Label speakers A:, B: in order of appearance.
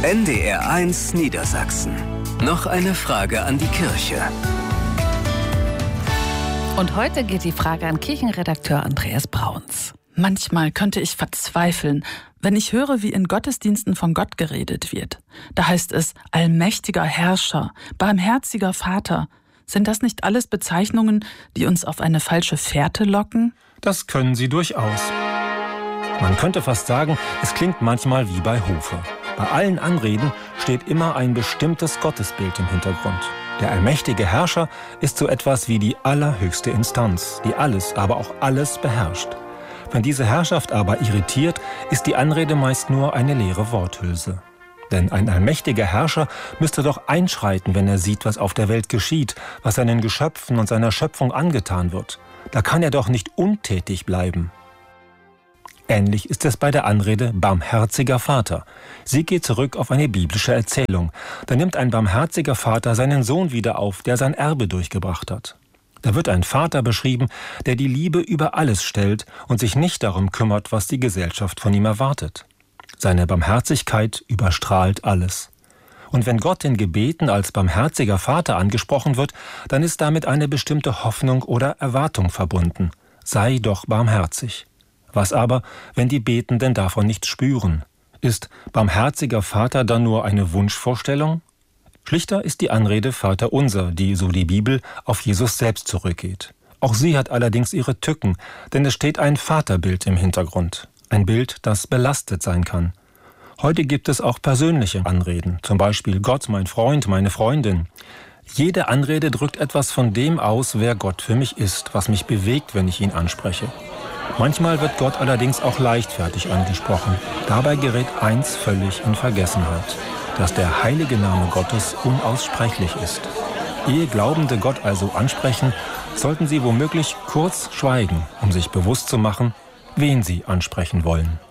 A: NDR1 Niedersachsen. Noch eine Frage an die Kirche.
B: Und heute geht die Frage an Kirchenredakteur Andreas Brauns.
C: Manchmal könnte ich verzweifeln, wenn ich höre, wie in Gottesdiensten von Gott geredet wird. Da heißt es allmächtiger Herrscher, barmherziger Vater. Sind das nicht alles Bezeichnungen, die uns auf eine falsche Fährte locken?
D: Das können sie durchaus. Man könnte fast sagen, es klingt manchmal wie bei Hofe. Bei allen Anreden steht immer ein bestimmtes Gottesbild im Hintergrund. Der allmächtige Herrscher ist so etwas wie die allerhöchste Instanz, die alles, aber auch alles beherrscht. Wenn diese Herrschaft aber irritiert, ist die Anrede meist nur eine leere Worthülse. Denn ein allmächtiger Herrscher müsste doch einschreiten, wenn er sieht, was auf der Welt geschieht, was seinen Geschöpfen und seiner Schöpfung angetan wird. Da kann er doch nicht untätig bleiben. Ähnlich ist es bei der Anrede barmherziger Vater. Sie geht zurück auf eine biblische Erzählung. Da nimmt ein barmherziger Vater seinen Sohn wieder auf, der sein Erbe durchgebracht hat. Da wird ein Vater beschrieben, der die Liebe über alles stellt und sich nicht darum kümmert, was die Gesellschaft von ihm erwartet. Seine Barmherzigkeit überstrahlt alles. Und wenn Gott in Gebeten als barmherziger Vater angesprochen wird, dann ist damit eine bestimmte Hoffnung oder Erwartung verbunden. Sei doch barmherzig. Was aber, wenn die Betenden davon nichts spüren? Ist barmherziger Vater dann nur eine Wunschvorstellung? Schlichter ist die Anrede Vater unser, die, so die Bibel, auf Jesus selbst zurückgeht. Auch sie hat allerdings ihre Tücken, denn es steht ein Vaterbild im Hintergrund. Ein Bild, das belastet sein kann. Heute gibt es auch persönliche Anreden, zum Beispiel Gott, mein Freund, meine Freundin. Jede Anrede drückt etwas von dem aus, wer Gott für mich ist, was mich bewegt, wenn ich ihn anspreche. Manchmal wird Gott allerdings auch leichtfertig angesprochen. Dabei gerät eins völlig in Vergessenheit, dass der heilige Name Gottes unaussprechlich ist. Ehe Glaubende Gott also ansprechen, sollten sie womöglich kurz schweigen, um sich bewusst zu machen, wen sie ansprechen wollen.